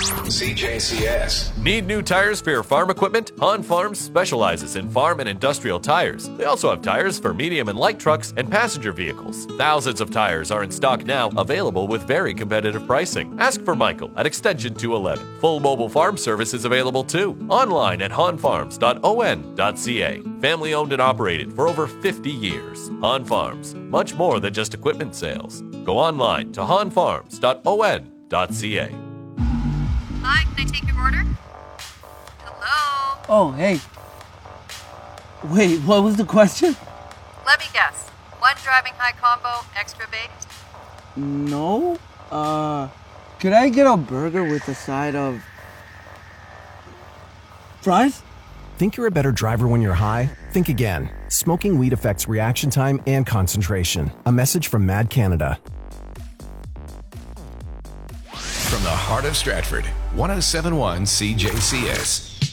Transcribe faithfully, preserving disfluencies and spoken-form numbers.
C J C S. Need new tires for your farm equipment? Han Farms specializes in farm and industrial tires. They also have tires for medium and light trucks and passenger vehicles. Thousands of tires are in stock now, available with very competitive pricing. Ask for Michael at extension two eleven. Full mobile farm service is available too. Online at han farms dot o n dot c a. Family owned and operated for over fifty years. Han Farms, much more than just equipment sales. Go online to han farms dot o n dot c a. Hi, can I take your order? Hello? Oh, hey. Wait, what was the question? Let me guess. One driving high combo, extra baked? No. Uh, could I get a burger with a side of fries? Think you're a better driver when you're high? Think again. Smoking weed affects reaction time and concentration. A message from Mad Canada. From the heart of Stratford, one oh seven point one C J C S.